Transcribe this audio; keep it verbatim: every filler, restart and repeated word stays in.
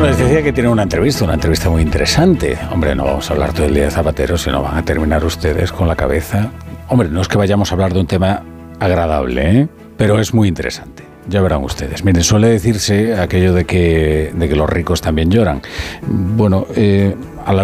Bueno, les decía que tiene una entrevista, una entrevista muy interesante. Hombre, no vamos a hablar todo el día de Zapatero, sino van a terminar ustedes con la cabeza. Hombre, no es que vayamos a hablar de un tema agradable, ¿eh? Pero es muy interesante. Ya verán ustedes. Miren, suele decirse aquello de que, de que los ricos también lloran. Bueno, eh,